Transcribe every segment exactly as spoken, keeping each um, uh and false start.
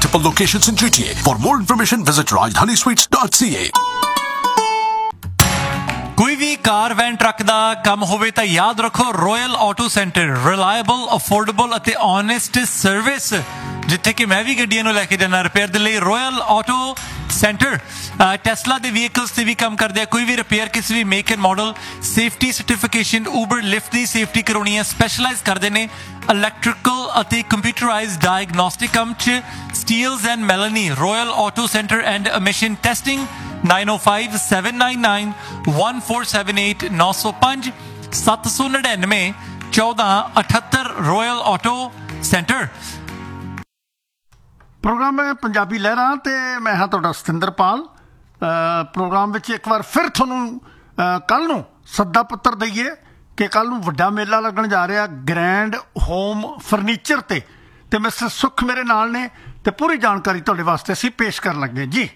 multiple locations in G T A. For more information, visit rajdhani sweets dot c a. ਕੋਈ ਵੀ ਕਾਰ van truck ਦਾ ਕੰਮ ਹੋਵੇ ਤਾਂ ਯਾਦ ਰੱਖੋ royal auto centre, reliable, affordable ਅਤੇ honest service, ਜਿੱਥੇ ਕਿ ਮੈਂ ਵੀ ਗੱਡੀਆਂ ਨੂੰ ਲੈ ਕੇ ਜਾਣਾ ਰਿਪੇਅਰ ਦੇ ਲਈ। ਰੋਇਲ ਆਟੋ ਸੈਂਟਰ ਟੈਸਲਾ ਦੇ ਵਹੀਕਲਸ ਤੇ ਵੀ ਕੰਮ ਕਰਦੇ ਆ। ਕੋਈ ਵੀ ਰਿਪੇਅਰ ਕਿਸੇ ਵੀ make and model, safety certification, Uber lift the safety ਕਰਾਉਣੀ ਹੈ, ਸਪੈਸ਼ਲਾਈਜ਼ ਕਰਦੇ ਨੇ ਇਲੈਕਟ੍ਰੀਕਲ ਅਤੇ ਕੰਪਿਊਟਰਾਈਜ਼ਡ ਡਾਇਗਨੋਸਟਿਕ ਕੰਮ 'ਚ। Steeles and ਮੈਲਨੀ, royal auto centre and emission testing, nine oh five seven nine nine one four seven eight ਨੌਂ ਸੌ ਪੰਜ ਸੱਤ ਸੌ ਨੜਿਨਵੇਂ ਚੌਦਾਂ ਅਠੱਤਰ ਰੋਇਲ ਆਟੋ ਸੈਂਟਰ। ਪ੍ਰੋਗਰਾਮ ਹੈ ਪੰਜਾਬੀ ਲਹਿਰਾਂ ਤੇ ਮੈਂ ਹਾਂ ਤੁਹਾਡਾ ਸਤਿੰਦਰਪਾਲ। ਪ੍ਰੋਗਰਾਮ ਵਿੱਚ ਇੱਕ ਵਾਰ ਫਿਰ ਤੁਹਾਨੂੰ ਕੱਲ੍ਹ ਨੂੰ ਸੱਦਾ ਪੱਤਰ ਦਈਏ ਕਿ ਕੱਲ੍ਹ ਨੂੰ ਵੱਡਾ ਮੇਲਾ ਲੱਗਣ ਜਾ ਰਿਹਾ ਗ੍ਰੈਂਡ ਹੋਮ ਫਰਨੀਚਰ ਤੇ ਤੇ ਮਿਸਟਰ ਸੁਖ ਮੇਰੇ ਨਾਲ ਨੇ ਤੇ ਪੂਰੀ ਜਾਣਕਾਰੀ ਤੁਹਾਡੇ ਵਾਸਤੇ ਅਸੀਂ ਪੇਸ਼ ਕਰਨ ਲੱਗੇ ਜੀ।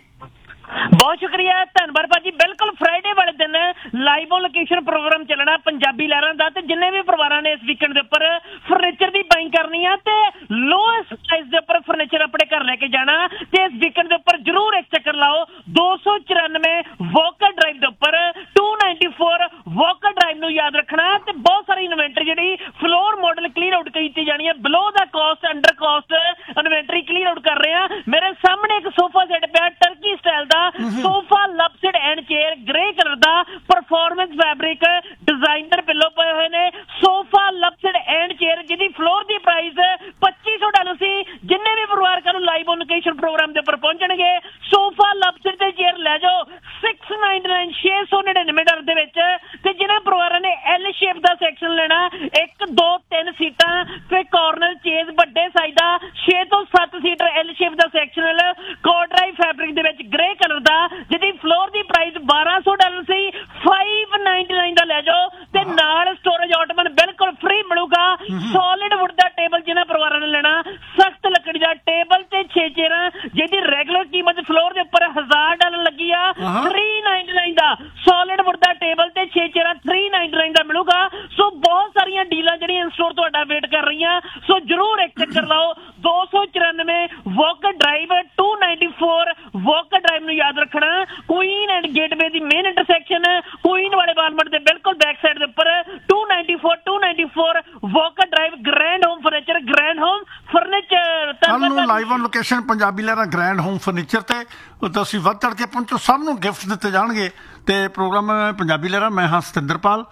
ਬਹੁਤ ਸ਼ੁਕਰੀਆ, ਧੰਨਵਾਦ ਭਾਜੀ। ਬਿਲਕੁਲ ਫਰਾਈਡੇ ਵਾਲੇ ਦਿਨ ਲਾਈਵ ਔਨ ਲੋਕੇਸ਼ਨ ਪ੍ਰੋਗਰਾਮ ਚੱਲਣਾ ਪੰਜਾਬੀ ਲਹਿਰਾਂ ਦਾ, ਤੇ ਜਿੰਨੇ ਵੀ ਪਰਿਵਾਰਾਂ ਨੇ ਇਸ ਵੀਕਐਂਡ ਦੇ ਉੱਪਰ ਫਰਨੀਚਰ ਦੀ ਬਾਇੰਗ ਕਰਨੀ ਆ ਤੇ ਲੋਐਸਟ ਪ੍ਰਾਈਸ ਦੇ ਉੱਪਰ ਫਰਨੀਚਰ ਆਪਣੇ ਘਰ ਲੈ ਕੇ ਜਾਣਾ, ਤੇ ਇਸ ਵੀਕਐਂਡ ਦੇ ਉੱਪਰ ਜ਼ਰੂਰ ਇੱਕ ਚੱਕਰ ਲਾਓ ਦੋ ਸੌ ਚੁਰਾਨਵੇਂ ਵੋਕਰ ਡਰਾਈਵ ਦੇ ਉੱਪਰ to ninety four walker drive ਨੂੰ ਯਾਦ ਰੱਖਣਾ। ਤੇ ਬਹੁਤ ਸਾਰੀ ਇਨਵੈਂਟਰੀ ਜਿਹੜੀ ਫਲੋਰ ਮਾਡਲ ਕਲੀਅਰ ਆਊਟ ਕੀਤੀ ਜਾਣੀ ਹੈ, ਬਿਲੋ ਦਾ caste under caste inventory clear out ਕਰ ਰਹੇ ਆ। ਮੇਰੇ ਸਾਹਮਣੇ ਇੱਕ ਸੋਫਾ ਸੈੱਟ ਪਿਆ turkey style the, sofa ਲਵਸਿਡ and chair grey colour the, performance fabric, designer pillow ਪਏ ਹੋਏ ਨੇ। ਸੋਫਾ ਲਵਸਿਡ ਐਂਡ ਚੇਅਰ ਜਿਹਦੀ ਫਲੋਰ ਦੀ ਪ੍ਰਾਈਸ ਪੱਚੀ ਸੌ ਡਾਲਰ ਸੀ। ਜਿੰਨੇ ਵੀ ਪਰਿਵਾਰ ਨੂੰ ਲਾਈਵ ਔਨ ਲੋਕੇਸ਼ਨ ਪ੍ਰੋਗਰਾਮ ਦੇ ਉੱਪਰ ਪਹੁੰਚਣਗੇ ਸੋਫਾ ਲਵਸਿਡ ਦੇ ਚੇਅਰ ਲੈ ਜਾਓ ਸਿਕਸ ਨਾਈਨਟੀ ਨਾਈਨ ਛੇ ਸੌ ਨੜਿਨਵੇਂ ਡਾਲਰ ਦੇ ਵਿੱਚ। ਤੇ ਜਿਹਨਾਂ ਪਰਿਵਾਰਾਂ ਨੇ ਐਲ ਸ਼ੇਪ ਦਾ ਸੈਕਸ਼ਨ ਲੈਣਾ, ਇੱਕ ਦੋ ਤਿੰਨ ਸੀਟਾਂ ਤੇ ਕਾਰਨਰ ਚੇਜ਼ ਵੱਡੇ ਸਾਈਜ਼ ਦਾ, ਛੇ ਤੋਂ ਸੱਤ ਸੀਟਰ ਐਲ ਸ਼ੇਪ ਦਾ ਸੈਕਸ਼ਨਲ ਕੋਡਰਾਈ ਫੈਬਰਿਕ ਦੇ ਵਿੱਚ ਗ੍ਰੇ ਕਲਰ ਦਾ, ਜਿਹਦੀ ਫਲੋਰ ਦੀ ਪ੍ਰਾਈਸ ਬਾਰਾਂ ਸੌ ਡਾਲਰ ਸੀ, ਫਾਈਵ ਨਾਈਨਟੀ ਨਾਈਨ ਦਾ ਲੈ ਜਾਓ। ਤੇ ਨਾਲ ਸਟੋਰੇਜ ਆਟੋਮਨ ਬਿਲਕੁਲ ਫ੍ਰੀ ਮਿਲੂਗਾ। ਸੋਲਿਡ ਵੁੱਡ ਦਾ ਟੇਬਲ ਜਿਹਨਾਂ ਪਰਿਵਾਰਾਂ ਨੇ ਲੈਣਾ, ਸਖਤ ਲੱਕੜੀ ਦਾ ਟੇਬਲ ਤੇ ਛੇ ਚੇਅਰਾਂ, ਜਿਹਦੀ ਰੈਗੂਲਰ ਕੀਮਤ ਫਲੋਰ ਦੇ ਉੱਪਰ ਹਜ਼ਾਰ ਡਾਲਰ ਲੱਗੀ ਆ, ਥ੍ਰੀ ਨਾਈਨਟੀ ਨਾਈਨ ਦਾ ਸੋਲਿਡ ਵੁੱਡ ਦਾ ਟੇਬਲ ਤੇ ਛੇ ਚੇਅਰਾਂ ਥ੍ਰੀ ਨਾਈਨਟੀ ਨਾਈਨ ਦਾ ਮਿਲੂਗਾ। ਸੋ ਬਹੁਤ ਸਾਰੀਆਂ ਡੀਲਾਂ ਜਿਹੜੀਆਂ ਸਟੋਰ ਤੁਹਾਡਾ ਵੇਟ ਕਰ ਰਹੀਆਂ, ਸੋ ਜ਼ਰੂਰ ਇੱਕ ਚੱਕਰ ਲਾਓ ਦੋ ਸੌ ਚੁਰਾਨਵੇਂ walker drive to ninety four walker drive ਨੂੰ ਯਾਦ ਰੱਖਣਾ। Queen and gateway the main intersection, Queen ਵਾਲੇ ਵਾਲਮਾਰਟ ਦੇ ਬਿਲਕੁਲ ਬੈਕ ਸਾਈਡ ਦੇ ਉੱਪਰ to ninety four two ninety four walker drive grand home furniture, grand home furniture. ਕੱਲ੍ਹ ਨੂੰ ਲਾਈਵ ਔਨ ਲੋਕੇਸ਼ਨ ਪੰਜਾਬੀ ਲਹਿਰਾਂ ਗ੍ਰੈਂਡ ਹੋਮ ਫਰਨੀਚਰ ਤੇ ਤੁਸੀਂ ਵੱਧ ਚੜ੍ਹ ਕੇ ਪਹੁੰਚੋ, ਸਭ ਨੂੰ ਗਿਫਟ ਦਿੱਤੇ ਜਾਣਗੇ। ਤੇ ਪ੍ਰੋਗਰਾਮ ਪੰਜਾਬੀ ਲਹਿਰਾਂ, ਮੈਂ ਹਾਂ ਸਤਿੰਦਰਪਾਲ।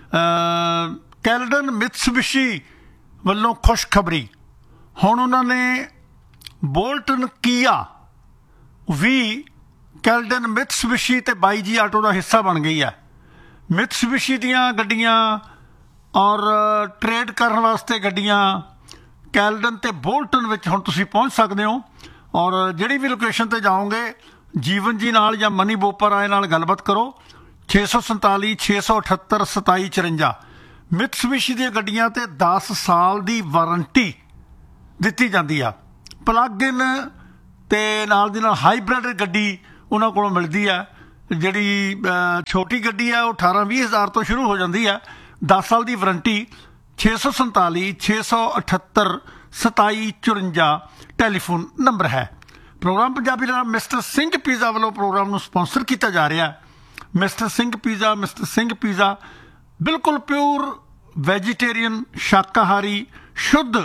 ਕੈਲਡਨ ਮਿਤਸੂਬਿਸ਼ੀ ਵੱਲੋਂ ਖੁਸ਼ਖਬਰੀ, ਹੁਣ ਉਹਨਾਂ ਨੇ ਬੋਲਟਨ ਕੀਆ ਵੀ ਕੈਲਡਨ ਮਿਤਸੂਬਿਸ਼ੀ ਤੇ ਬਾਈ ਜੀ ਆਟੋ ਦਾ ਹਿੱਸਾ ਬਣ ਗਈ ਹੈ। ਮਿਤਸੂਬਿਸ਼ੀ ਦੀਆਂ ਗੱਡੀਆਂ ਔਰ ਟਰੇਡ ਕਰਨ ਵਾਸਤੇ ਗੱਡੀਆਂ ਕੈਲਡਨ ਤੇ ਬੋਲਟਨ ਵਿੱਚ ਹੁਣ ਤੁਸੀਂ ਪਹੁੰਚ ਸਕਦੇ ਹੋ। ਔਰ ਜਿਹੜੀ ਵੀ ਲੋਕੇਸ਼ਨ 'ਤੇ ਜਾਓਗੇ, ਜੀਵਨ ਜੀ ਨਾਲ ਜਾਂ ਮਨੀ ਬੋਪਰ ਆਏ ਨਾਲ ਗੱਲਬਾਤ ਕਰੋ। ਛੇ ਸੌ ਸੰਤਾਲੀ ਛੇ ਸੌ ਅਠੱਤਰ ਸਤਾਈ ਚੁਰੰਜਾ ਮਿਤਸੂਬਿਸ਼ੀ ਦੀਆਂ ਗੱਡੀਆਂ 'ਤੇ ਦਸ ਸਾਲ ਦੀ ਵਾਰੰਟੀ ਦਿੱਤੀ ਜਾਂਦੀ ਆ। ਪਲੱਗ ਇਨ ਤੇ ਨਾਲ ਦੀ ਨਾਲ ਹਾਈਬ੍ਰਿਡ ਗੱਡੀ ਉਹਨਾਂ ਕੋਲੋਂ ਮਿਲਦੀ ਆ। ਜਿਹੜੀ ਛੋਟੀ ਗੱਡੀ ਆ ਉਹ ਅਠਾਰਾਂ ਵੀਹ ਹਜ਼ਾਰ ਤੋਂ ਸ਼ੁਰੂ ਹੋ ਜਾਂਦੀ ਆ। ਦਸ ਸਾਲ ਦੀ ਵਾਰੰਟੀ। ਛੇ ਸੌ ਸੰਤਾਲੀ ਛੇ ਸੌ ਅਠੱਤਰ ਸਤਾਈ ਚੁਰੰਜਾ ਟੈਲੀਫੋਨ ਨੰਬਰ ਹੈ। ਪ੍ਰੋਗਰਾਮ ਪੰਜਾਬੀ ਦਾ ਮਿਸਟਰ ਸਿੰਘ ਪੀਜ਼ਾ ਵੱਲੋਂ ਪ੍ਰੋਗਰਾਮ ਨੂੰ ਸਪੋਂਸਰ ਕੀਤਾ ਜਾ ਰਿਹਾ। Mister Singh pizza, mister Singh pizza ਬਿਲਕੁਲ ਪਿਓਰ ਵੈਜੀਟੇਰੀਅਨ, ਸ਼ਾਕਾਹਾਰੀ, ਸ਼ੁੱਧ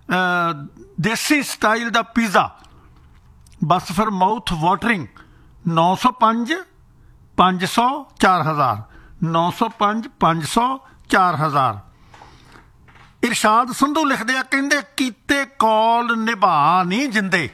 ਦੇਸੀ ਸਟਾਈਲ ਦਾ ਪੀਜ਼ਾ। ਬਸ ਫਿਰ ਮਾਊਥ ਵਾਟਰਿੰਗ। ਨੌ ਸੌ ਪੰਜ ਪੰਜ ਸੌ ਚਾਰ ਹਜ਼ਾਰ ਨੌ ਸੌ ਪੰਜ ਪੰਜ ਸੌ ਚਾਰ ਹਜ਼ਾਰ। ਇਰਸ਼ਾਦ ਸੰਧੂ ਲਿਖਦੇ ਆ, ਕਹਿੰਦੇ ਕੀਤੇ ਕੌਲ ਨਿਭਾ ਨਹੀਂ ਜਿੰਦੇ।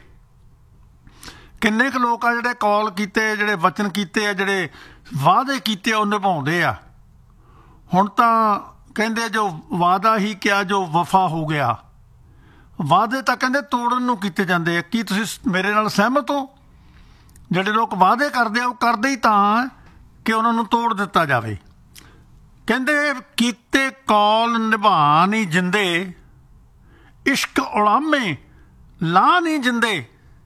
ਕਿੰਨੇ ਕੁ ਲੋਕ ਆ ਜਿਹੜੇ ਕੌਲ ਕੀਤੇ, ਜਿਹੜੇ ਵਚਨ ਕੀਤੇ ਆ, ਜਿਹੜੇ ਵਾਅਦੇ ਕੀਤੇ ਉਹ ਨਿਭਾਉਂਦੇ ਆ। ਹੁਣ ਤਾਂ ਕਹਿੰਦੇ ਜੋ ਵਾਅਦਾ ਹੀ ਕਿਹਾ ਜੋ ਵਫਾ ਹੋ ਗਿਆ। ਵਾਅਦੇ ਤਾਂ ਕਹਿੰਦੇ ਤੋੜਨ ਨੂੰ ਕੀਤੇ ਜਾਂਦੇ ਆ। ਕੀ ਤੁਸੀਂ ਮੇਰੇ ਨਾਲ ਸਹਿਮਤ ਹੋ? ਜਿਹੜੇ ਲੋਕ ਵਾਅਦੇ ਕਰਦੇ ਆ ਉਹ ਕਰਦੇ ਹੀ ਤਾਂ ਕਿ ਉਹਨਾਂ ਨੂੰ ਤੋੜ ਦਿੱਤਾ ਜਾਵੇ। ਕਹਿੰਦੇ ਕੀਤੇ ਕੌਲ ਨਿਭਾ ਨਹੀਂ ਜਿੰਦੇ, ਇਸ਼ਕ ਉਲਾਮੇ ਲਾ ਨਹੀਂ ਜਿੰਦੇ।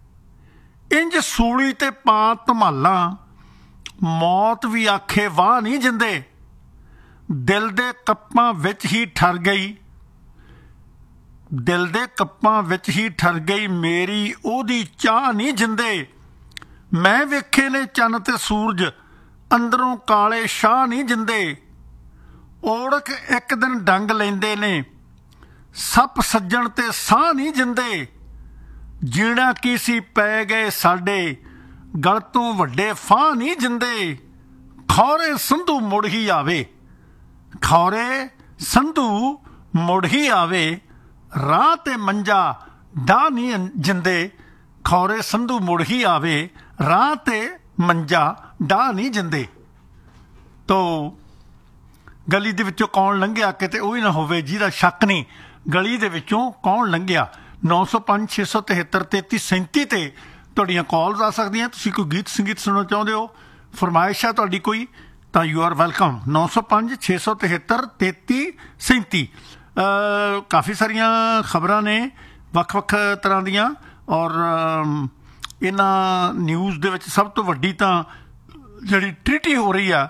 ਇੰਜ ਸੂਲੀ ਤੇ ਪਾ ਧਮਾਲਾਂ, ਮੌਤ ਵੀ ਆਖੇ ਵਾਹ ਨਹੀਂ ਜਿੰਦੇ। ਦਿਲ ਦੇ ਕੱਪਾਂ ਵਿੱਚ ਹੀ ਠਰ ਗਈ, ਦਿਲ ਦੇ ਕੱਪਾਂ ਵਿੱਚ ਹੀ ਠਰ ਗਈ ਮੇਰੀ ਉਹਦੀ ਚਾਹ ਨਹੀਂ ਜਿੰਦੇ ਮੈਂ ਵੇਖੇ ਨੇ ਚੰਨ ਤੇ ਸੂਰਜ ਅੰਦਰੋਂ ਕਾਲੇ ਸ਼ਾਹ ਨਹੀਂ ਜਿੰਦੇ ਔੜਕ ਇੱਕ ਦਿਨ ਡੰਗ ਲੈਂਦੇ ਨੇ ਸੱਪ ਸੱਜਣ ਤੇ ਸਾਹ ਨਹੀਂ ਜਿੰਦੇ ਜੀਣਾ ਕੀ ਸੀ ਪੈ ਗਏ ਸਾਡੇ ਗਲ ਤੋਂ ਵੱਡੇ ਫਾਹ ਨਹੀਂ ਜਿੰਦੇ ਖੌਰੇ ਸੰਧੂ ਮੁੜ ਹੀ ਆਵੇ ਖੌਰੇ ਸੰਧੂ ਮੁੜ ਹੀ ਆਵੇ ਰਾਹ ਤੇ ਮੰਜਾ ਡਾਹ ਨਹੀਂ ਜਿੰਦੇ ਖੌਰੇ ਸੰਧੂ ਮੁੜ ਹੀ ਆਵੇ ਰਾਹ ਤੇ ਮੰਜਾ ਡਾਹ ਨਹੀਂ ਜਿੰਦੇ ਤੋ ਗਲੀ ਦੇ ਵਿੱਚੋਂ ਕੌਣ ਲੰਘਿਆ ਕਿਤੇ ਉਹ ਹੀ ਨਾ ਹੋਵੇ ਜਿਹਦਾ ਸ਼ੱਕ ਨਹੀਂ ਗਲੀ ਦੇ ਵਿੱਚੋਂ ਕੌਣ ਲੰਘਿਆ ਨੌ ਸੌ ਪੰਜ ਛੇ ਸੌ ਤਿਹੱਤਰ ਤੇਤੀ ਸੈਂਤੀ ਤੇ ਤੁਹਾਡੀਆਂ ਕਾਲਸ ਆ ਸਕਦੀਆਂ ਤੁਸੀਂ ਕੋਈ ਗੀਤ ਸੰਗੀਤ ਸੁਣਨਾ ਚਾਹੁੰਦੇ ਹੋ ਫਰਮਾਇਸ਼ ਆ ਤੁਹਾਡੀ ਕੋਈ ਤਾਂ ਯੂ ਆਰ ਵੈਲਕਮ ਨੌ ਸੌ ਪੰਜ ਛੇ ਸੌ ਤਿਹੱਤਰ ਤੇਤੀ ਸੈਂਤੀ ਕਾਫੀ ਸਾਰੀਆਂ ਖਬਰਾਂ ਨੇ ਵੱਖ ਵੱਖ ਤਰ੍ਹਾਂ ਦੀਆਂ ਔਰ ਇਹਨਾਂ ਨਿਊਜ਼ ਦੇ ਵਿੱਚ ਸਭ ਤੋਂ ਵੱਡੀ ਤਾਂ ਜਿਹੜੀ ਟ੍ਰੀਟੀ ਹੋ ਰਹੀ ਆ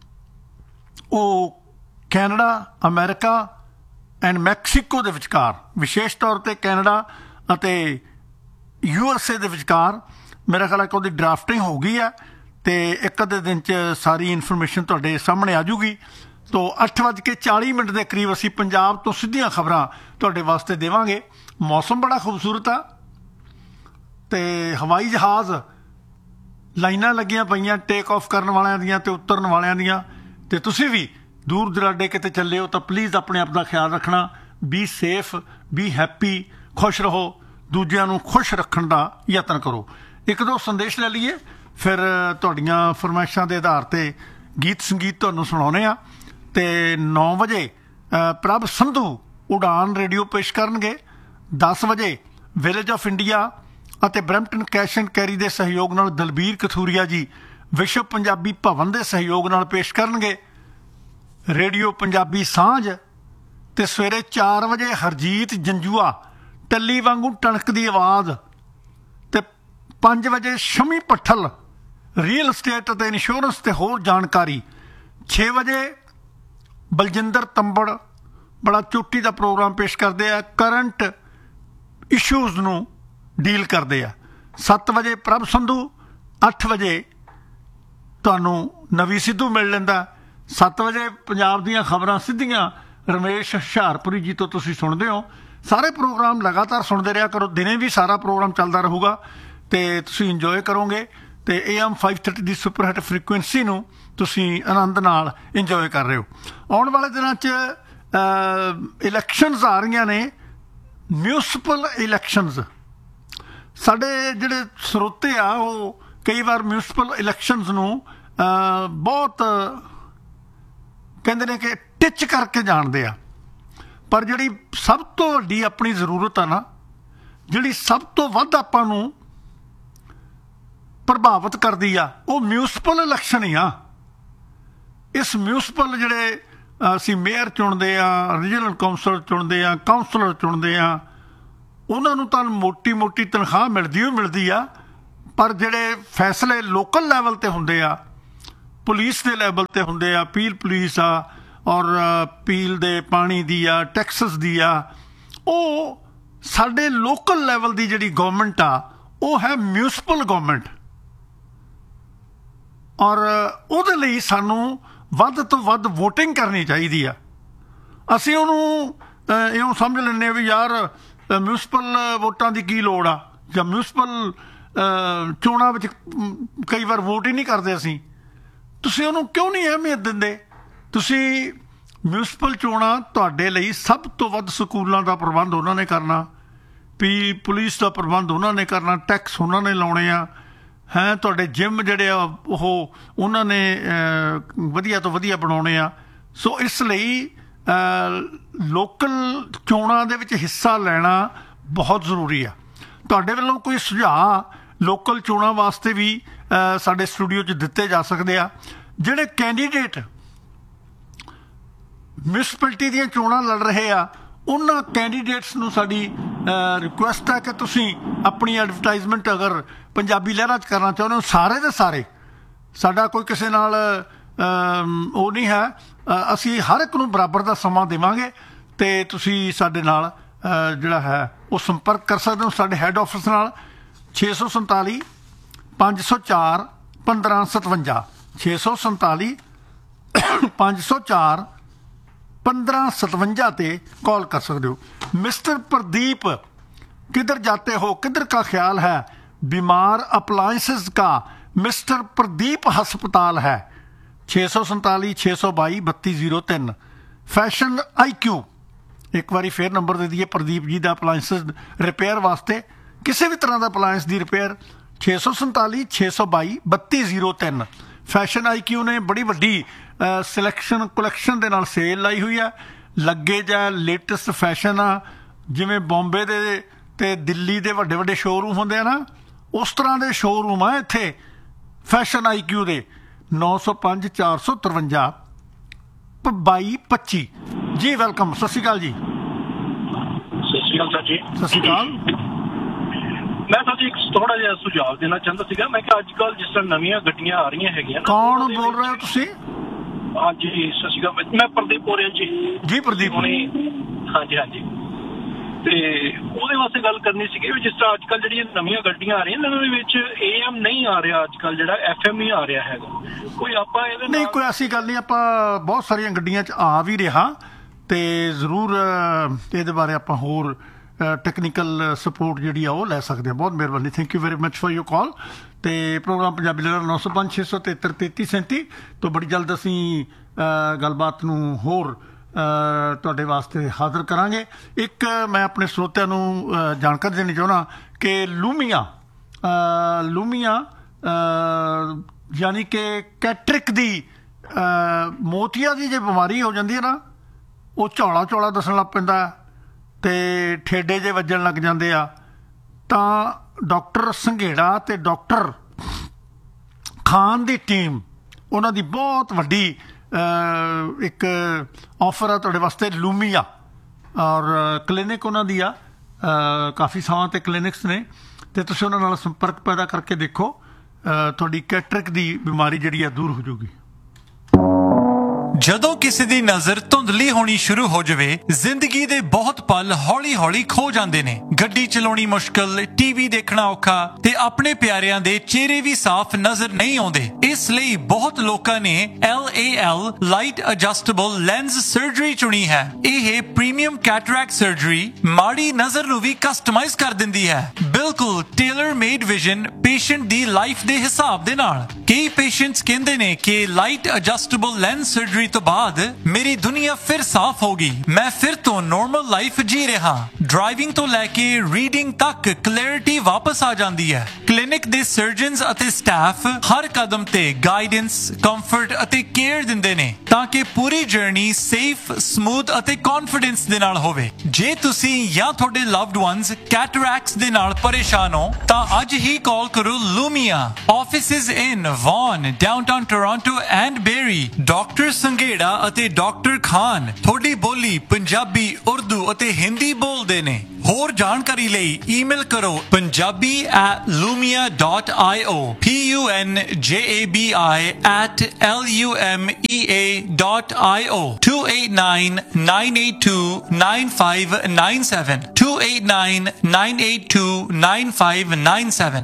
ਉਹ ਕੈਨੇਡਾ ਅਮਰੀਕਾ ਐਂਡ ਮੈਕਸੀਕੋ ਦੇ ਵਿਚਕਾਰ ਵਿਸ਼ੇਸ਼ ਤੌਰ 'ਤੇ ਕੈਨੇਡਾ ਅਤੇ ਯੂ ਐਸ ਏ ਦੇ ਵਿਚਕਾਰ ਮੇਰਾ ਖਿਆਲ ਹੈ ਕਿ ਉਹਦੀ ਡਰਾਫਟਿੰਗ ਹੋ ਗਈ ਹੈ ਅਤੇ ਇੱਕ ਅੱਧੇ ਦਿਨ 'ਚ ਸਾਰੀ ਇਨਫੋਰਮੇਸ਼ਨ ਤੁਹਾਡੇ ਸਾਹਮਣੇ ਆ ਜੂਗੀ ਤੋ ਅੱਠ ਵੱਜ ਕੇ ਚਾਲੀ ਮਿੰਟ ਦੇ ਕਰੀਬ ਅਸੀਂ ਪੰਜਾਬ ਤੋਂ ਸਿੱਧੀਆਂ ਖਬਰਾਂ ਤੁਹਾਡੇ ਵਾਸਤੇ ਦੇਵਾਂਗੇ ਮੌਸਮ ਬੜਾ ਖੂਬਸੂਰਤ ਆ ਅਤੇ ਹਵਾਈ ਜਹਾਜ਼ ਲਾਈਨਾਂ ਲੱਗੀਆਂ ਪਈਆਂ ਟੇਕ ਆਫ ਕਰਨ ਵਾਲਿਆਂ ਦੀਆਂ ਅਤੇ ਉਤਰਨ ਵਾਲਿਆਂ ਦੀਆਂ ਅਤੇ ਤੁਸੀਂ ਵੀ ਦੂਰ ਦੁਰਾਡੇ ਕਿਤੇ ਚੱਲੇ ਹੋ ਤਾਂ ਪਲੀਜ਼ ਆਪਣੇ ਆਪ ਦਾ ਖਿਆਲ ਰੱਖਣਾ ਬੀ ਸੇਫ ਬੀ ਹੈਪੀ ਖੁਸ਼ ਰਹੋ ਦੂਜਿਆਂ ਨੂੰ ਖੁਸ਼ ਰੱਖਣ ਦਾ ਯਤਨ ਕਰੋ ਇੱਕ ਦੋ ਸੰਦੇਸ਼ ਲੈ ਲਈਏ ਫਿਰ ਤੁਹਾਡੀਆਂ ਫਰਮਾਇਸ਼ਾਂ ਦੇ ਆਧਾਰ 'ਤੇ ਗੀਤ ਸੰਗੀਤ ਤੁਹਾਨੂੰ ਸੁਣਾਉਂਦੇ ਆ ਅਤੇ ਨੌ ਵਜੇ ਪ੍ਰਭ ਸੰਧੂ ਉਡਾਨ ਰੇਡੀਓ ਪੇਸ਼ ਕਰਨਗੇ ਦਸ ਵਜੇ ਵਿਲੇਜ ਆਫ ਇੰਡੀਆ ਅਤੇ ਬਰੈਂਪਟਨ ਕੈਸ਼ ਐਂਡ ਕੈਰੀ ਦੇ ਸਹਿਯੋਗ ਨਾਲ ਦਲਬੀਰ ਕਥੂਰੀਆ ਜੀ ਵਿਸ਼ਵ ਪੰਜਾਬੀ ਭਵਨ ਦੇ ਸਹਿਯੋਗ ਨਾਲ ਪੇਸ਼ ਕਰਨਗੇ ਰੇਡੀਓ ਪੰਜਾਬੀ ਸਾਂਝ ਅਤੇ ਸਵੇਰੇ ਚਾਰ ਵਜੇ ਹਰਜੀਤ ਜੰਜੂਆ ਟੱਲੀ ਵਾਂਗੂ ਟਣਕਦੀ ਆਵਾਜ਼ ਅਤੇ ਪੰਜ ਵਜੇ ਸ਼ਮੀ ਪੱਠਲ ਰੀਅਲ ਸਟੇਟ ਅਤੇ ਇੰਸ਼ੋਰੈਂਸ ਅਤੇ ਹੋਰ ਜਾਣਕਾਰੀ ਛੇ ਵਜੇ ਬਲਜਿੰਦਰ ਤੰਬੜ ਬੜਾ ਚੋਟੀ ਦਾ ਪ੍ਰੋਗਰਾਮ ਪੇਸ਼ ਕਰਦੇ ਆ ਕਰੰਟ ਇਸ਼ੂਜ਼ ਨੂੰ ਡੀਲ ਕਰਦੇ ਆ ਸੱਤ ਵਜੇ ਪ੍ਰਭ ਸੰਧੂ ਅੱਠ ਵਜੇ ਤੁਹਾਨੂੰ ਨਵੀ ਸਿੱਧੂ ਮਿਲ ਲੈਂਦਾ ਸੱਤ ਵਜੇ ਪੰਜਾਬ ਦੀਆਂ ਖਬਰਾਂ ਸਿੱਧੀਆਂ ਰਮੇਸ਼ ਹੁਸ਼ਿਆਰਪੁਰੀ ਜੀ ਤੋਂ ਤੁਸੀਂ ਸੁਣਦੇ ਹੋ ਸਾਰੇ ਪ੍ਰੋਗਰਾਮ ਲਗਾਤਾਰ ਸੁਣਦੇ ਰਿਹਾ ਕਰੋ ਦਿਨੇ ਵੀ ਸਾਰਾ ਪ੍ਰੋਗਰਾਮ ਚੱਲਦਾ ਰਹੂਗਾ ਅਤੇ ਤੁਸੀਂ ਇੰਜੋਏ ਕਰੋਗੇ ਅਤੇ A M five thirty the super hit frequency ਨੂੰ ਤੁਸੀਂ ਆਨੰਦ ਨਾਲ ਇੰਜੋਏ ਕਰ ਰਹੇ ਹੋ ਆਉਣ ਵਾਲੇ ਦਿਨਾਂ 'ਚ ਇਲੈਕਸ਼ਨਸ ਆ ਰਹੀਆਂ ਨੇ ਮਿਊਨਿਸਪਲ ਇਲੈਕਸ਼ਨਸ ਸਾਡੇ ਜਿਹੜੇ ਸਰੋਤੇ ਆ ਉਹ ਕਈ ਵਾਰ ਮਿਊਨਿਸਪਲ ਇਲੈਕਸ਼ਨਸ ਨੂੰ ਬਹੁਤ ਕਹਿੰਦੇ ਨੇ ਕਿ ਟਿੱਚ ਕਰਕੇ ਜਾਣਦੇ ਆ ਪਰ ਜਿਹੜੀ ਸਭ ਤੋਂ ਵੱਡੀ ਆਪਣੀ ਜ਼ਰੂਰਤ ਆ ਨਾ ਜਿਹੜੀ ਸਭ ਤੋਂ ਵੱਧ ਆਪਾਂ ਨੂੰ ਪ੍ਰਭਾਵਿਤ ਕਰਦੀ ਆ ਉਹ ਮਿਊਨਿਸਪਲ ਇਲੈਕਸ਼ਨ ਹੀ ਆ ਇਸ ਮਿਊਨਿਸਪਲ ਜਿਹੜੇ ਅਸੀਂ ਮੇਅਰ ਚੁਣਦੇ ਆ ਰੀਜਨਲ ਕੌਂਸਲ ਚੁਣਦੇ ਆ ਕਾਉਂਸਲਰ ਚੁਣਦੇ ਆ ਉਹਨਾਂ ਨੂੰ ਤਾਂ ਮੋਟੀ ਮੋਟੀ ਤਨਖਾਹ ਮਿਲਦੀ ਹੋਈ ਮਿਲਦੀ ਆ ਪਰ ਜਿਹੜੇ ਫੈਸਲੇ ਲੋਕਲ ਲੈਵਲ 'ਤੇ ਹੁੰਦੇ ਆ ਪੁਲਿਸ ਦੇ ਲੈਵਲ 'ਤੇ ਹੁੰਦੇ ਆ ਪੀਲ ਪੁਲਿਸ ਆ ਔਰ ਪੀਲ ਦੇ ਪਾਣੀ ਦੀ ਆ ਟੈਕਸਸ ਦੀ ਆ ਉਹ ਸਾਡੇ ਲੋਕਲ ਲੈਵਲ ਦੀ ਜਿਹੜੀ ਗੌਰਮੈਂਟ ਆ ਉਹ ਹੈ ਮਿਊਨਿਸਪਲ ਗੌਰਮੈਂਟ ਔਰ ਉਹਦੇ ਲਈ ਸਾਨੂੰ ਵੱਧ ਤੋਂ ਵੱਧ ਵੋਟਿੰਗ ਕਰਨੀ ਚਾਹੀਦੀ ਆ ਅਸੀਂ ਉਹਨੂੰ ਇਉਂ ਸਮਝ ਲੈਂਦੇ ਵੀ ਯਾਰ ਮਿਊਨਿਸਪਲ ਵੋਟਾਂ ਦੀ ਕੀ ਲੋੜ ਆ ਜਾਂ ਮਿਊਨਿਸਪਲ ਚੋਣਾਂ ਵਿੱਚ ਕਈ ਵਾਰ ਵੋਟ ਹੀ ਨਹੀਂ ਕਰਦੇ ਅਸੀਂ ਤੁਸੀਂ ਉਹਨੂੰ ਕਿਉਂ ਨਹੀਂ ਅਹਿਮੀਅਤ ਦਿੰਦੇ ਤੁਸੀਂ ਮਿਊਨਿਸਪਲ ਚੋਣਾਂ ਤੁਹਾਡੇ ਲਈ ਸਭ ਤੋਂ ਵੱਧ ਸਕੂਲਾਂ ਦਾ ਪ੍ਰਬੰਧ ਉਹਨਾਂ ਨੇ ਕਰਨਾ ਪੀ ਪੁਲਿਸ ਦਾ ਪ੍ਰਬੰਧ ਉਹਨਾਂ ਨੇ ਕਰਨਾ ਟੈਕਸ ਉਹਨਾਂ ਨੇ ਲਾਉਣੇ ਆ ਹੈ ਤੁਹਾਡੇ ਜਿਮ ਜਿਹੜੇ ਆ ਉਹ ਉਹਨਾਂ ਨੇ ਵਧੀਆ ਤੋਂ ਵਧੀਆ ਬਣਾਉਣੇ ਆ ਸੋ ਇਸ ਲਈ ਲੋਕਲ ਚੋਣਾਂ ਦੇ ਵਿੱਚ ਹਿੱਸਾ ਲੈਣਾ ਬਹੁਤ ਜ਼ਰੂਰੀ ਆ ਤੁਹਾਡੇ ਵੱਲੋਂ ਕੋਈ ਸੁਝਾਅ ਲੋਕਲ ਚੋਣਾਂ ਵਾਸਤੇ ਵੀ ਸਾਡੇ ਸਟੂਡੀਓ 'ਚ ਦਿੱਤੇ ਜਾ ਸਕਦੇ ਆ ਜਿਹੜੇ ਕੈਂਡੀਡੇਟ ਮਿਊਨਿਸਪੈਲਿਟੀ ਦੀਆਂ ਚੋਣਾਂ ਲੜ ਰਹੇ ਆ ਉਹਨਾਂ ਕੈਂਡੀਡੇਟਸ ਨੂੰ ਸਾਡੀ ਰਿਕੁਐਸਟ ਹੈ ਕਿ ਤੁਸੀਂ ਆਪਣੀ ਐਡਵਰਟਾਈਜ਼ਮੈਂਟ ਅਗਰ ਪੰਜਾਬੀ ਲਹਿਰਾਂ 'ਚ ਕਰਨਾ ਚਾਹੁੰਦੇ ਹੋ ਸਾਰੇ ਦੇ ਸਾਰੇ ਸਾਡਾ ਕੋਈ ਕਿਸੇ ਨਾਲ ਉਹ ਨਹੀਂ ਹੈ ਅਸੀਂ ਹਰ ਇੱਕ ਨੂੰ ਬਰਾਬਰ ਦਾ ਸਮਾਂ ਦੇਵਾਂਗੇ ਅਤੇ ਤੁਸੀਂ ਸਾਡੇ ਨਾਲ ਜਿਹੜਾ ਹੈ ਉਹ ਸੰਪਰਕ ਕਰ ਸਕਦੇ ਹੋ ਸਾਡੇ ਹੈੱਡ ਆਫਿਸ ਨਾਲ ਛੇ ਸੌ ਸੰਤਾਲੀ ਪੰਜ ਸੌ ਚਾਰ ਪੰਦਰਾਂ ਸਤਵੰਜਾ ਛੇ ਸੌ ਸੰਤਾਲੀ ਪੰਜ ਸੌ ਚਾਰ पंद्रह सतवंजा ते कॉल कर सकते हो। मिस्टर प्रदीप किधर जाते हो, किधर का ख्याल है, बीमार अप्लायंसेस का मिस्टर प्रदीप हस्पताल है। छे सौ संताली छे सौ बाई बत्ती जीरो तीन। फैशन आई क्यू एक बारी फिर नंबर दे दिए प्रदीप जी का अप्लायंसेस रिपेयर वास्ते किसी भी तरह का अप्लायंस की रिपेयर छे सौ संताली छे सौ बाई बत्ती जीरो तीन। फैशन आई क्यू ने बड़ी वड्डी सिलैक्शन कलैक्शन के नाल सेल लाई हुई है। लगे जा लेटेस्ट फैशन आ जिमें बॉम्बे दे ते दिल्ली दे वड्डे वड्डे शोरूम होंदे ना उस तरह के शोरूम आ इत्थे फैशन आई क्यू दे नौ सौ पाँच चार सौ तरवंजा बाई पच्ची। जी वेलकम, सत श्री अकाल जी। सत श्री अकाल सर जी। सत श्री अकाल। मैं सर जी एक थोड़ा जिहा सुझाव देना चाहता सीगा। मैं कि अजकल जिस तरह नवीं गड्डियां आ रही हैगियां ना। कौन बोल रहे हो तुसीं? हाँ जी सत श्री अकाल, मैं प्रदीप बोल रहा जी। जी प्रदीप हुणे हाँ जी हाँ जी ਤੇ ਉਹਦੇ ਵਾਸਤੇ ਗੱਲ ਕਰਨੀ ਸੀਗੀ ਵੀ ਜਿਸ ਤਰ੍ਹਾਂ ਅੱਜ ਕੱਲ੍ਹ ਜਿਹੜੀਆਂ ਨਵੀਆਂ ਗੱਡੀਆਂ ਆ ਰਹੀਆਂ ਇਹਨਾਂ ਦੇ ਵਿੱਚ ਏ ਐਮ ਨਹੀਂ ਆ ਰਿਹਾ, ਅੱਜ ਕੱਲ੍ਹ ਜਿਹੜਾ ਐਫ ਐਮ ਹੀ ਆ ਰਿਹਾ ਹੈਗਾ। ਕੋਈ ਆਪਾਂ ਇਹਦੇ ਨਹੀਂ ਕੋਈ ਐਸੀ ਗੱਲ ਨਹੀਂ, ਆਪਾਂ ਬਹੁਤ ਸਾਰੀਆਂ ਗੱਡੀਆਂ 'ਚ ਆ ਵੀ ਰਿਹਾ ਤੇ ਜ਼ਰੂਰ ਇਹਦੇ ਬਾਰੇ ਆਪਾਂ ਹੋਰ ਟੈਕਨੀਕਲ ਸਪੋਰਟ ਜਿਹੜੀ ਆ ਉਹ ਲੈ ਸਕਦੇ ਹਾਂ। ਬਹੁਤ ਮਿਹਰਬਾਨੀ, thank you very much for your call. ਤੇ ਪ੍ਰੋਗਰਾਮ ਪੰਜਾਬੀ ਲਹਿਰ ਨੌ ਸੌ ਪੰਜ ਛੇ ਸੌ ਤਿਹੱਤਰ ਤੇਤੀ ਸੈਂਤੀ ਤੋਂ ਬੜੀ ਜਲਦ ਅਸੀਂ ਗੱਲਬਾਤ ਨੂੰ ਹੋਰ ਤੁਹਾਡੇ ਵਾਸਤੇ ਹਾਜ਼ਰ ਕਰਾਂਗੇ। ਇੱਕ ਮੈਂ ਆਪਣੇ ਸਰੋਤਿਆਂ ਨੂੰ ਜਾਣਕਾਰੀ ਦੇਣੀ ਚਾਹੁੰਦਾ ਕਿ ਲੂਮੀਆ ਲੂਮੀਆ ਯਾਨੀ ਕਿ ਕੈਟਰਿਕ ਦੀ ਮੋਤੀਆ ਦੀ ਜੇ ਬਿਮਾਰੀ ਹੋ ਜਾਂਦੀ ਹੈ ਨਾ ਉਹ ਝੌਲਾ ਝੌਲਾ ਦੱਸਣ ਲੱਗ ਪੈਂਦਾ ਅਤੇ ਠੇਡੇ ਜੇ ਵੱਜਣ ਲੱਗ ਜਾਂਦੇ ਆ ਤਾਂ ਡਾਕਟਰ ਸੰਘੇੜਾ ਅਤੇ ਡਾਕਟਰ ਖਾਨ ਦੀ ਟੀਮ ਉਹਨਾਂ ਦੀ ਬਹੁਤ ਵੱਡੀ ਇੱਕ ਆਫਰ ਆ ਤੁਹਾਡੇ ਵਾਸਤੇ ਲੂਮੀਆ ਔਰ ਕਲੀਨਿਕ ਉਹਨਾਂ ਦੀ ਆ ਕਾਫੀ ਥਾਵਾਂ 'ਤੇ ਕਲੀਨਿਕਸ ਨੇ ਅਤੇ ਤੁਸੀਂ ਉਹਨਾਂ ਨਾਲ ਸੰਪਰਕ ਪੈਦਾ ਕਰਕੇ ਦੇਖੋ ਤੁਹਾਡੀ ਕੈਟਰਿਕ ਦੀ ਬਿਮਾਰੀ ਜਿਹੜੀ ਆ ਦੂਰ ਹੋ ਜਾਊਗੀ। ਜਦੋਂ ਕਿਸੇ ਦੀ ਨਜ਼ਰ ਧੁੰਦਲੀ ਹੋਣੀ ਸ਼ੁਰੂ ਹੋ ਜਾਵੇ ਜ਼ਿੰਦਗੀ ਦੇ ਬਹੁਤ ਪਲ ਹੌਲੀ-ਹੌਲੀ ਖੋ ਜਾਂਦੇ ਨੇ। ਗੱਡੀ ਚਲਾਉਣੀ ਮੁਸ਼ਕਲ, ਟੀਵੀ ਦੇਖਣਾ ਔਖਾ ਤੇ ਆਪਣੇ ਪਿਆਰਿਆਂ ਦੇ ਚਿਹਰੇ ਵੀ ਸਾਫ਼ ਨਜ਼ਰ ਨਹੀਂ ਆਉਂਦੇ। ਇਸ ਲਈ ਬਹੁਤ ਲੋਕਾਂ ਨੇ L A L light adjustable lens surgery ਚੁਣੀ ਹੈ। ਇਹ ਪ੍ਰੀਮੀਅਮ ਕੈਟਰੈਕਟ ਸਰਜਰੀ ਮਾੜੀ ਨਜ਼ਰ ਨੂੰ ਵੀ ਕਸਟਮਾਈਜ਼ ਕਰ ਦਿੰਦੀ ਹੈ, ਬਿਲਕੁਲ ਟੇਲਰ ਮੇਡ ਵਿਜ਼ਨ ਪੇਸ਼ੈਂਟ ਦੀ ਲਾਈਫ ਦੇ ਹਿਸਾਬ ਦੇ ਨਾਲ। ਕਈ ਪੇਸ਼ੈਂਟਸ ਕਹਿੰਦੇ ਨੇ ਕਿ ਲਾਈਟ ਐਡਜਸਟੇਬਲ ਲੈਂਸ ਸਰਜਰੀ ਤੋਂ ਬਾਅਦ ਮੇਰੀ ਦੁਨੀਆ ਫਿਰ ਸਾਫ਼ ਹੋ ਗਈ, ਮੈਂ ਫਿਰ ਤੋਂ ਨਾਰਮਲ ਲਾਈਫ ਜੀ ਰਿਹਾ। ਡਰਾਈਵਿੰਗ ਤੋਂ ਲੈ ਕੇ ਰੀਡਿੰਗ ਤੱਕ ਕਲੈਰਿਟੀ ਵਾਪਸ ਆ ਜਾਂਦੀ ਹੈ। ਕਲੀਨਿਕ ਦੇ ਸਰਜਨਸ ਅਤੇ ਸਟਾਫ ਹਰ ਕਦਮ ਤੇ ਗਾਈਡੈਂਸ, ਕੰਫਰਟ ਅਤੇ ਕੇਅਰ ਦਿੰਦੇ ਨੇ ਤਾਂ ਕਿ ਪੂਰੀ ਜਰਨੀ ਸੇਫ, ਸਮੂਥ ਅਤੇ ਕੌਨਫੀਡੈਂਸ ਦੇ ਨਾਲ ਹੋਵੇ। ਜੇ ਤੁਸੀਂ ਜਾਂ ਤੁਹਾਡੇ ਲਵਡ ਵਨਸ ਕੈਟਰੈਕਟਸ ਦੇ ਨਾਲ ਪਰੇਸ਼ਾਨ ਹੋ ਤਾਂ ਅੱਜ ਹੀ ਕਾਲ ਕਰੋ ਲੂਮੀਆ। Offices in won, downtown Toronto and berry. Doctor Sanghera ਅਤੇ ਡਾਕਟਰ ਖਾਨ ਤੁਹਾਡੀ ਬੋਲੀ ਪੰਜਾਬੀ, ਉਰਦੂ ਅਤੇ ਹਿੰਦੀ ਬੋਲਦੇ ਨੇ। ਹੋਰ ਜਾਣਕਾਰੀ ਲਈ ਈਮੇਲ ਕਰੋ Punjabi at ਲੂਮੀਆ dot I O, P U N ਜੇ A B I at L U M E A dot I O, to eight nine nine eight two nine five nine seven, to eight nine nine eight two nine five nine seven.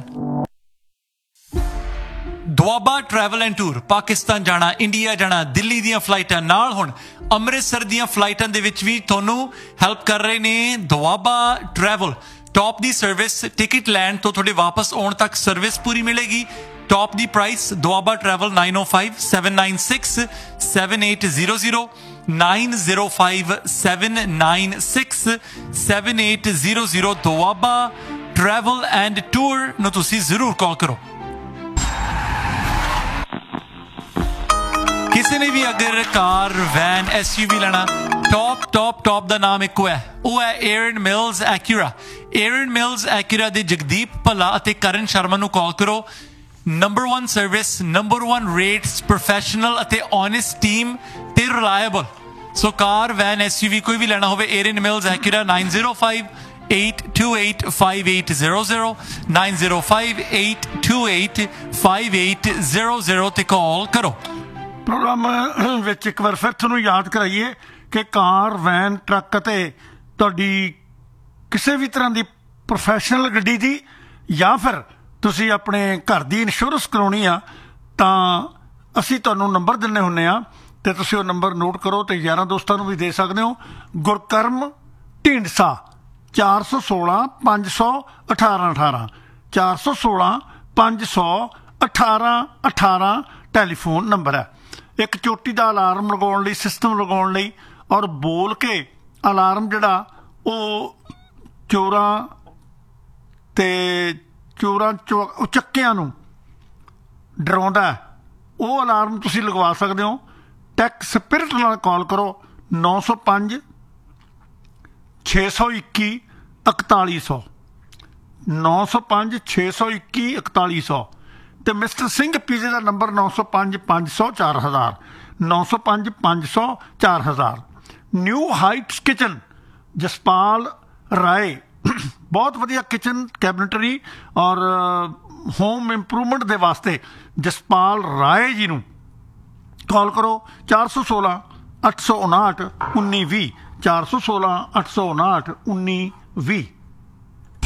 Doaba travel and tour, Pakistan ਜਾਣਾ, India ਜਾਣਾ, ਦਿੱਲੀ ਦੀਆਂ ਫਲਾਈਟਾਂ ਨਾਲ ਹੁਣ ਅੰਮ੍ਰਿਤਸਰ ਦੀਆਂ ਫਲਾਈਟਾਂ ਦੇ ਵਿੱਚ ਵੀ ਤੁਹਾਨੂੰ help ਕਰ ਰਹੇ ਨੇ ਦੁਆਬਾ ਟਰੈਵਲ। ਟੌਪ ਦੀ ਸਰਵਿਸ, ਟਿਕਟ ਲੈਣ ਤੋਂ ਤੁਹਾਡੇ ਵਾਪਸ ਆਉਣ ਤੱਕ ਸਰਵਿਸ ਪੂਰੀ ਮਿਲੇਗੀ। Top the price. Doaba travel nine O five seven nine six seven eight zero zero, nine zero five seven nine six seven eight zero zero. Doaba travel and tour ਨੂੰ ਤੁਸੀਂ ਜ਼ਰੂਰ ਕਾਲ ਕਰੋ। ਕਿਸੇ ਨੇ ਵੀ ਅਗਰ ਕਾਰ, ਵੈਨ, ਐਸ ਯੂ ਵੀ ਲੈਣਾ, top top top ਦਾ ਨਾਮ ਇੱਕੋ ਹੈ, ਉਹ ਹੈ ਏਰਨ ਮਿਲਸ ਐਕਿਊਰਾ। ਏਰਨ ਮਿਲਸ ਐਕਿਊਰਾ ਦੇ ਜਗਦੀਪ ਭੱਲਾ ਅਤੇ ਕਰਨ ਸ਼ਰਮਾ ਨੂੰ ਕਾਲ ਕਰੋ। Number one service, number one rates, professional ਅਤੇ ਓਨੈਸਟ ਟੀਮ ਤੇ reliable. So car, van, S you ਵੀ ਕੋਈ ਵੀ ਲੈਣਾ ਹੋਵੇ, ਏਰਨ mills ਐਕਿਊਰਾ nine zero five eight two eight five eight zero zero, nine zero five eight two eight five eight zero zero ਤੇ ਕਾਲ ਕਰੋ। Programme ਵਿੱਚ ਇੱਕ ਵਾਰ ਫਿਰ ਤੁਹਾਨੂੰ ਯਾਦ ਕਰਾਈਏ ਕਿ ਕਾਰ, ਵੈਨ, ਟਰੱਕ ਅਤੇ ਤੁਹਾਡੀ ਕਿਸੇ ਵੀ ਤਰ੍ਹਾਂ ਦੀ ਪ੍ਰੋਫੈਸ਼ਨਲ ਗੱਡੀ ਦੀ ਜਾਂ ਫਿਰ ਤੁਸੀਂ ਆਪਣੇ ਘਰ ਦੀ ਇੰਸ਼ੋਰੈਂਸ ਕਰਾਉਣੀ ਆ ਤਾਂ ਅਸੀਂ ਤੁਹਾਨੂੰ ਨੰਬਰ ਦਿੰਦੇ ਹੁੰਦੇ ਆ ਤੇ ਤੁਸੀਂ ਉਹ ਨੰਬਰ ਨੋਟ ਕਰੋ ਤੇ ਯਾਰਾਂ ਦੋਸਤਾਂ ਨੂੰ ਵੀ ਦੇ ਸਕਦੇ ਹੋ। ਗੁਰਕਰਮ ਢੀਂਡਸਾ ਚਾਰ ਸੌ ਸੋਲਾਂ ਪੰਜ ਸੌ ਅਠਾਰਾਂ ਅਠਾਰਾਂ ਚਾਰ ਸੌ ਸੋਲਾਂ ਪੰਜ ਸੌ ਅਠਾਰਾਂ ਅਠਾਰਾਂ ਟੈਲੀਫੋਨ ਨੰਬਰ ਹੈ। ਇੱਕ ਚੋਟੀ ਦਾ ਅਲਾਰਮ ਲਗਾਉਣ ਲਈ, ਸਿਸਟਮ ਲਗਾਉਣ ਲਈ ਔਰ ਬੋਲ ਕੇ ਅਲਾਰਮ ਜਿਹੜਾ ਉਹ ਚੋਰਾਂ ਤੇ ਚੋਰਾਂ ਚੋ ਚੱਕਿਆਂ ਨੂੰ ਡਰਾਉਂਦਾ, ਉਹ ਅਲਾਰਮ ਤੁਸੀਂ ਲਗਵਾ ਸਕਦੇ ਹੋ। ਟੈਕ ਸਪਿਰਿਟ ਨਾਲ ਕਾਲ ਕਰੋ ਨੌ ਸੌ ਪੰਜ ਛੇ ਸੌ ਇੱਕੀ ਇਕਤਾਲੀ ਸੌ ਨੌ ਸੌ ਪੰਜ ਛੇ ਸੌ ਇੱਕੀ ਇਕਤਾਲੀ ਸੌ ਤੇ ਮਿਸਟਰ ਸਿੰਘ ਪੀਜ਼ੇ ਦਾ ਨੰਬਰ ਨੌ ਸੌ ਪੰਜ ਪੰਜ ਸੌ ਚਾਰ ਹਜ਼ਾਰ ਨੌ ਸੌ ਪੰਜ ਪੰਜ ਸੌ ਚਾਰ ਹਜ਼ਾਰ। ਨਿਊ ਹਾਈਟਸ ਕਿਚਨ ਜਸਪਾਲ ਰਾਏ ਬਹੁਤ ਵਧੀਆ ਕਿਚਨ ਕੈਬਨਟਰੀ ਔਰ ਹੋਮ ਇੰਪਰੂਵਮੈਂਟ ਦੇ ਵਾਸਤੇ ਜਸਪਾਲ ਰਾਏ ਜੀ ਨੂੰ ਕਾਲ ਕਰੋ ਚਾਰ ਸੌ ਸੋਲਾਂ ਅੱਠ ਸੌ ਉਣਾਹਠ ਉੱਨੀ ਵੀਹ ਚਾਰ ਸੌ ਸੋਲਾਂ ਅੱਠ ਸੌ ਉਣਾਹਠ ਉੱਨੀ ਵੀਹ।